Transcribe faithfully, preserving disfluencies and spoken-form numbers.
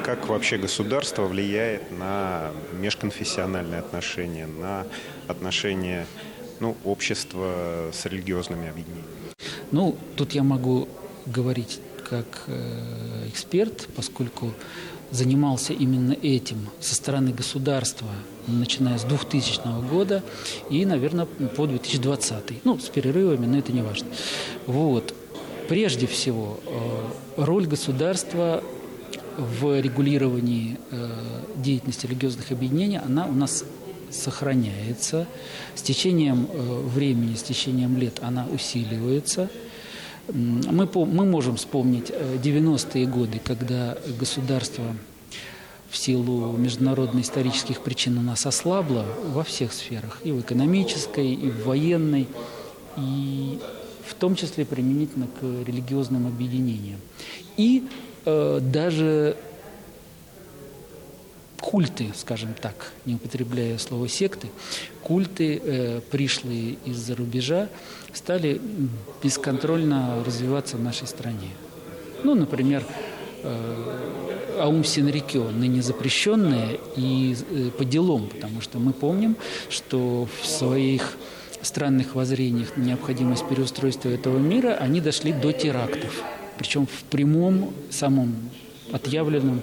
как вообще государство влияет на межконфессиональные отношения, на отношения ну, общества с религиозными объединениями? Ну, тут я могу говорить как э, эксперт, поскольку занимался именно этим со стороны государства, начиная с двухтысячного года и, наверное, по две тысячи двадцатый. Ну, с перерывами, но это не важно. Вот. Прежде всего, э, роль государства в регулировании э, деятельности религиозных объединений, она у нас сохраняется. С течением э, времени, с течением лет она усиливается. Мы, мы можем вспомнить девяностые годы, когда государство в силу международно-исторических причин у нас ослабло во всех сферах, и в экономической, и в военной, и в том числе применительно к религиозным объединениям. И э, даже культы, скажем так, не употребляя слово секты, культы, э, пришлые из-за рубежа, стали бесконтрольно развиваться в нашей стране. Ну, например, э, Аум Синрикё, ныне запрещенное, и э, по делам, потому что мы помним, что в своих странных воззрениях на необходимость переустройства этого мира они дошли до терактов. Причем в прямом, самом отъявленном